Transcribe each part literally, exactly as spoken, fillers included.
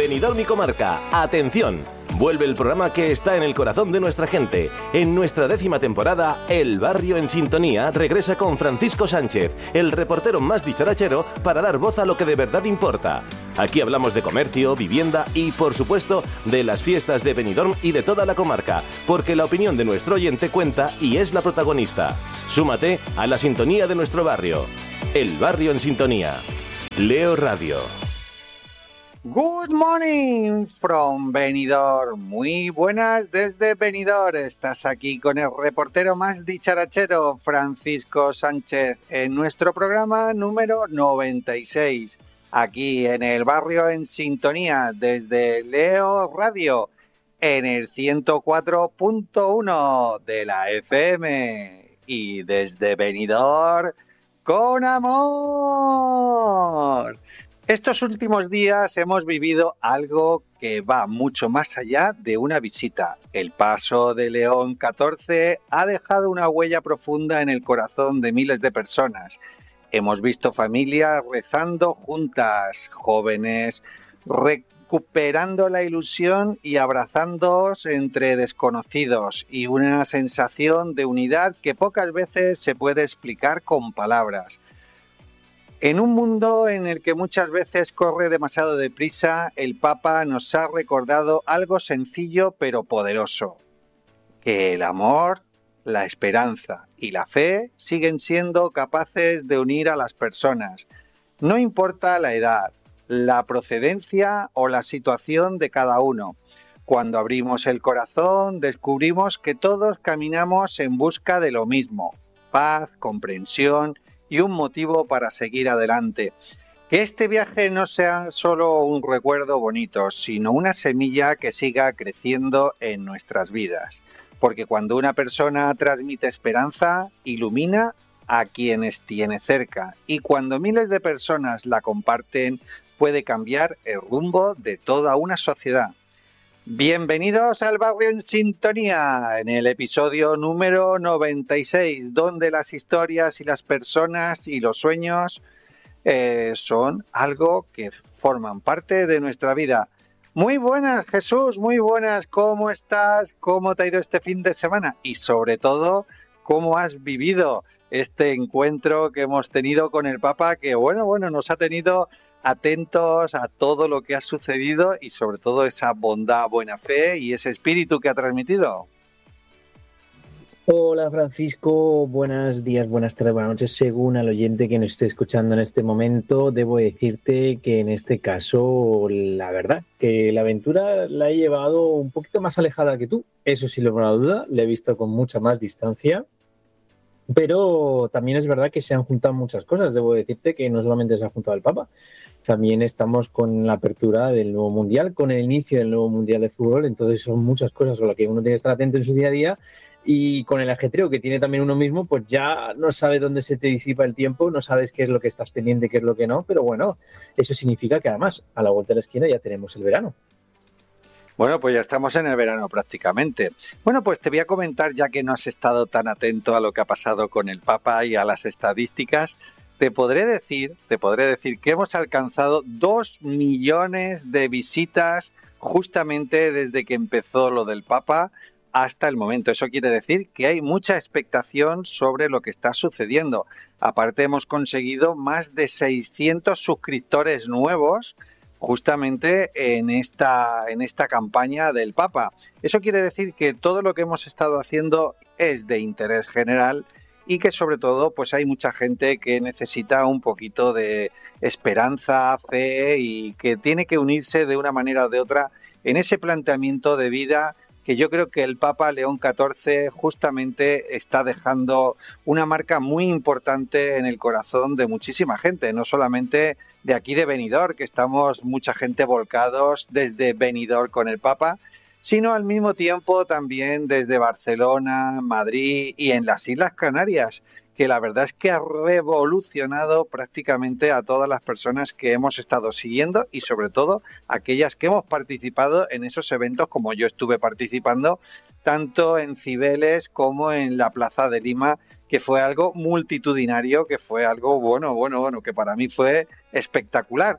Benidorm y comarca, atención. Vuelve el programa que está en el corazón de nuestra gente. En nuestra décima temporada, El Barrio en Sintonía regresa con Francisco Sánchez, el reportero más dicharachero, para dar voz a lo que de verdad importa. Aquí hablamos de comercio, vivienda y, por supuesto, de las fiestas de Benidorm y de toda la comarca, porque la opinión de nuestro oyente cuenta y es la protagonista. Súmate a la sintonía de nuestro barrio. El Barrio en Sintonía. Leo Radio. Good morning from Benidorm. Muy buenas desde Benidorm. Estás aquí con el reportero más dicharachero, Francisco Sánchez, en nuestro programa número noventa y seis. Aquí en el Barrio en Sintonía, desde Leo Radio, en el ciento cuatro punto uno de la F M. Y desde Benidorm, con amor. Estos últimos días hemos vivido algo que va mucho más allá de una visita. El paso de León catorce ha dejado una huella profunda en el corazón de miles de personas. Hemos visto familias rezando juntas, jóvenes recuperando la ilusión y abrazándose entre desconocidos, y una sensación de unidad que pocas veces se puede explicar con palabras. En un mundo en el que muchas veces corre demasiado deprisa, el Papa nos ha recordado algo sencillo pero poderoso: que el amor, la esperanza y la fe siguen siendo capaces de unir a las personas. No importa la edad, la procedencia o la situación de cada uno. Cuando abrimos el corazón, descubrimos que todos caminamos en busca de lo mismo: paz, comprensión y un motivo para seguir adelante. Que este viaje no sea solo un recuerdo bonito, sino una semilla que siga creciendo en nuestras vidas. Porque cuando una persona transmite esperanza, ilumina a quienes tiene cerca. Y cuando miles de personas la comparten, puede cambiar el rumbo de toda una sociedad. Bienvenidos al Barrio en Sintonía, en el episodio número noventa y seis, donde las historias y las personas y los sueños eh, son algo que forman parte de nuestra vida. Muy buenas, Jesús, muy buenas. ¿Cómo estás? ¿Cómo te ha ido este fin de semana? Y sobre todo, ¿cómo has vivido este encuentro que hemos tenido con el Papa, que bueno, bueno, nos ha tenido atentos a todo lo que ha sucedido y sobre todo esa bondad, buena fe y ese espíritu que ha transmitido? Hola Francisco, buenos días, buenas tardes, buenas noches, según al oyente que nos esté escuchando en este momento. Debo decirte que en este caso, la verdad, que la aventura la he llevado un poquito más alejada que tú, eso sí, no es una duda, la he visto con mucha más distancia. Pero también es verdad que se han juntado muchas cosas. Debo decirte que no solamente se ha juntado el Papa, también estamos con la apertura del nuevo Mundial, con el inicio del nuevo Mundial de Fútbol. Entonces son muchas cosas con las que uno tiene que estar atento en su día a día, y con el ajetreo que tiene también uno mismo, pues ya no sabes dónde se te disipa el tiempo, no sabes qué es lo que estás pendiente, qué es lo que no. Pero bueno, eso significa que además a la vuelta de la esquina ya tenemos el verano. Bueno, pues ya estamos en el verano prácticamente. Bueno, pues te voy a comentar, ya que no has estado tan atento a lo que ha pasado con el Papa y a las estadísticas, te podré decir, te podré decir que hemos alcanzado dos millones de visitas justamente desde que empezó lo del Papa hasta el momento. Eso quiere decir que hay mucha expectación sobre lo que está sucediendo. Aparte, hemos conseguido más de seiscientos suscriptores nuevos justamente en esta, en esta campaña del Papa. Eso quiere decir que todo lo que hemos estado haciendo es de interés general y que sobre todo pues hay mucha gente que necesita un poquito de esperanza, fe, y que tiene que unirse de una manera o de otra en ese planteamiento de vida que yo creo que el Papa León catorce justamente está dejando una marca muy importante en el corazón de muchísima gente, no solamente de aquí de Benidorm, que estamos mucha gente volcados desde Benidorm con el Papa, sino al mismo tiempo también desde Barcelona, Madrid y en las Islas Canarias, que la verdad es que ha revolucionado prácticamente a todas las personas que hemos estado siguiendo y sobre todo aquellas que hemos participado en esos eventos, como yo estuve participando tanto en Cibeles como en la Plaza de Lima, que fue algo multitudinario, que fue algo bueno, bueno, bueno, que para mí fue espectacular.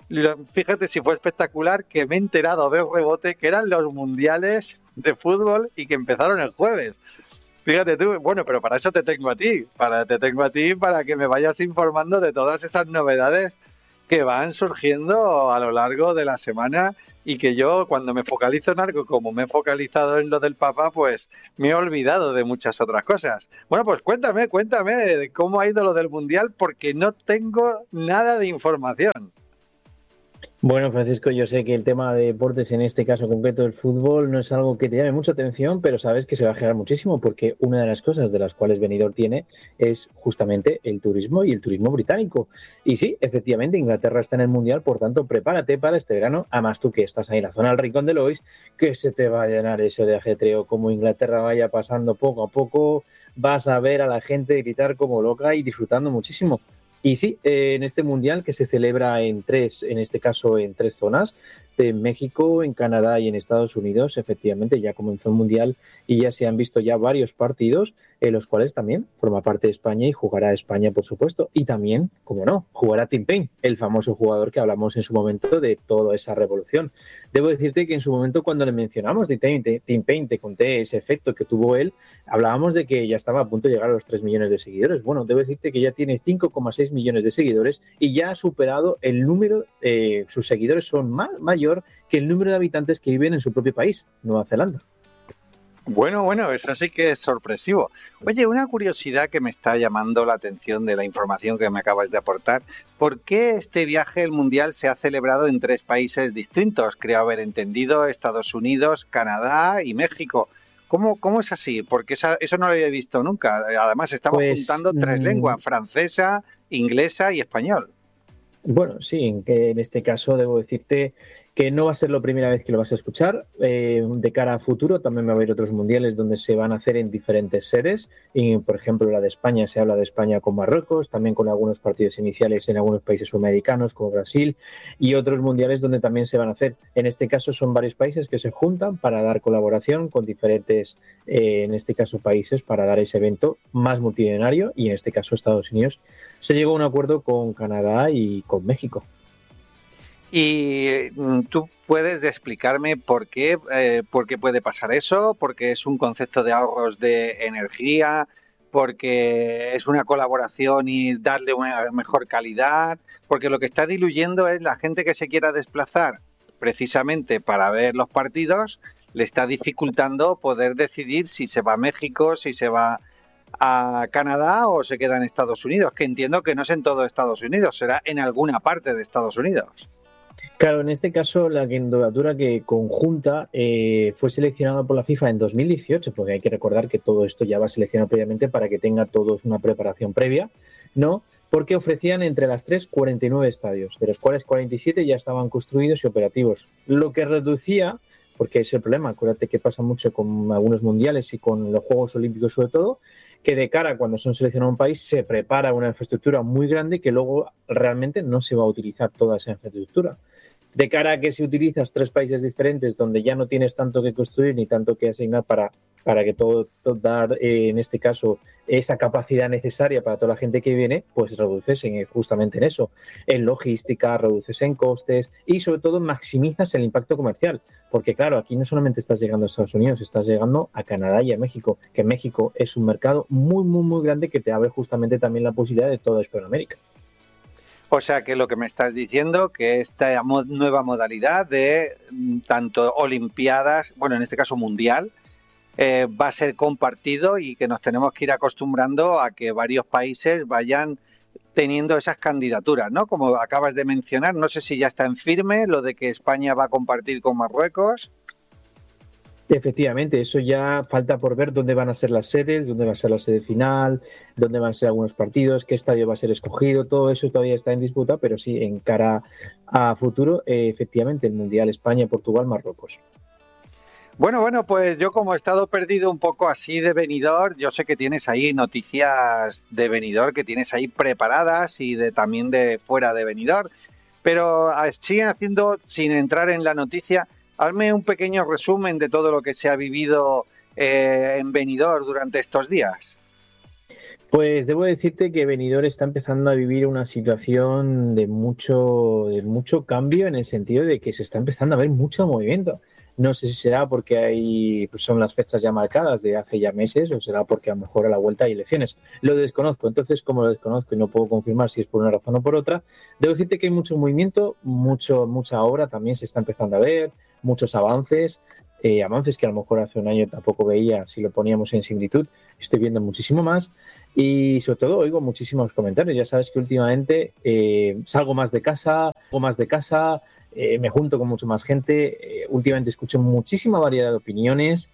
Fíjate si fue espectacular que me he enterado de rebote que eran los mundiales de fútbol y que empezaron el jueves. Fíjate tú, bueno, pero para eso te tengo a ti, para te tengo a ti para que me vayas informando de todas esas novedades que van surgiendo a lo largo de la semana y que yo cuando me focalizo en algo como me he focalizado en lo del Papa, pues me he olvidado de muchas otras cosas. Bueno, pues cuéntame, cuéntame de cómo ha ido lo del Mundial porque no tengo nada de información. Bueno, Francisco, yo sé que el tema de deportes, en este caso concreto el fútbol, no es algo que te llame mucha atención, pero sabes que se va a generar muchísimo porque una de las cosas de las cuales Benidorm tiene es justamente el turismo y el turismo británico. Y sí, efectivamente, Inglaterra está en el Mundial, por tanto, prepárate para este verano. Además, tú que estás ahí en la zona del Rincón de Lois, que se te va a llenar eso de ajetreo. Como Inglaterra vaya pasando poco a poco, vas a ver a la gente gritar como loca y disfrutando muchísimo. Y sí, eh, en este mundial que se celebra en tres, en este caso en tres zonas, en México, en Canadá y en Estados Unidos, efectivamente ya comenzó el mundial y ya se han visto ya varios partidos en los cuales también forma parte de España y jugará España, por supuesto. Y también, como no, jugará Tim Payne, el famoso jugador que hablamos en su momento de toda esa revolución. Debo decirte que en su momento cuando le mencionamos de Tim Payne, te conté ese efecto que tuvo él, hablábamos de que ya estaba a punto de llegar a los tres millones de seguidores. Bueno, debo decirte que ya tiene cinco coma seis millones de seguidores y ya ha superado el número, eh, sus seguidores son más, mayor que el número de habitantes que viven en su propio país, Nueva Zelanda. Bueno, bueno, eso sí que es sorpresivo. Oye, una curiosidad que me está llamando la atención de la información que me acabas de aportar. ¿Por qué este viaje al Mundial se ha celebrado en tres países distintos? Creo haber entendido Estados Unidos, Canadá y México. ¿Cómo, cómo es así? Porque esa, eso no lo había visto nunca. Además, estamos pues, juntando tres mmm... lenguas, francesa, inglesa y español. Bueno, sí, en, que en este caso debo decirte que no va a ser la primera vez que lo vas a escuchar. Eh, de cara a futuro también va a haber otros mundiales donde se van a hacer en diferentes sedes. Y, por ejemplo, la de España, se habla de España con Marruecos, también con algunos partidos iniciales en algunos países sudamericanos como Brasil y otros mundiales donde también se van a hacer. En este caso son varios países que se juntan para dar colaboración con diferentes, eh, en este caso, países para dar ese evento más multitudinario y en este caso Estados Unidos. Se llegó a un acuerdo con Canadá y con México. Y tú puedes explicarme por qué, eh, por qué puede pasar eso, porque es un concepto de ahorros de energía, porque es una colaboración y darle una mejor calidad, porque lo que está diluyendo es la gente que se quiera desplazar precisamente para ver los partidos, le está dificultando poder decidir si se va a México, si se va a Canadá o se queda en Estados Unidos, que entiendo que no es en todo Estados Unidos, será en alguna parte de Estados Unidos. Claro, en este caso la candidatura que conjunta eh, fue seleccionada por la FIFA en dos mil dieciocho, porque hay que recordar que todo esto ya va seleccionado previamente para que tenga todos una preparación previa, ¿no? Porque ofrecían entre las tres cuarenta y nueve estadios, de los cuales cuarenta y siete ya estaban construidos y operativos, lo que reducía, porque es el problema, acuérdate que pasa mucho con algunos mundiales y con los Juegos Olímpicos sobre todo, que de cara a cuando son seleccionados un país se prepara una infraestructura muy grande que luego realmente no se va a utilizar toda esa infraestructura. De cara a que si utilizas tres países diferentes donde ya no tienes tanto que construir ni tanto que asignar para, para que todo, todo dar, eh, en este caso, esa capacidad necesaria para toda la gente que viene, pues reduces en, justamente en eso, en logística, reduces en costes y sobre todo maximizas el impacto comercial. Porque claro, aquí no solamente estás llegando a Estados Unidos, estás llegando a Canadá y a México, que México es un mercado muy, muy, muy grande que te abre justamente también la posibilidad de toda Hispanoamérica. O sea que lo que me estás diciendo, que esta nueva modalidad de tanto olimpiadas, bueno, en este caso mundial, eh, va a ser compartido y que nos tenemos que ir acostumbrando a que varios países vayan teniendo esas candidaturas, ¿no? Como acabas de mencionar, no sé si ya está en firme lo de que España va a compartir con Marruecos. Efectivamente, eso ya falta por ver dónde van a ser las sedes, dónde va a ser la sede final, dónde van a ser algunos partidos, qué estadio va a ser escogido, todo eso todavía está en disputa, pero sí, en cara a futuro, eh, efectivamente, el Mundial España, Portugal, Marruecos. Bueno, bueno, pues yo como he estado perdido un poco así de Benidorm, yo sé que tienes ahí noticias de Benidorm, que tienes ahí preparadas y de también de fuera de Benidorm, pero siguen haciendo, sin entrar en la noticia, hazme un pequeño resumen de todo lo que se ha vivido eh, en Benidorm durante estos días. Pues debo decirte que Benidorm está empezando a vivir una situación de mucho, de mucho cambio, en el sentido de que se está empezando a ver mucho movimiento. No sé si será porque hay, pues son las fechas ya marcadas de hace ya meses, o será porque a lo mejor a la vuelta hay elecciones. Lo desconozco, entonces como lo desconozco y no puedo confirmar si es por una razón o por otra, debo decirte que hay mucho movimiento, mucho, mucha obra también se está empezando a ver, muchos avances, eh, avances que a lo mejor hace un año tampoco veía si lo poníamos en similitud, estoy viendo muchísimo más. Y sobre todo oigo muchísimos comentarios. Ya sabes que últimamente eh, salgo más de casa, salgo más de casa, eh, me junto con mucho más gente. Eh, últimamente escucho muchísima variedad de opiniones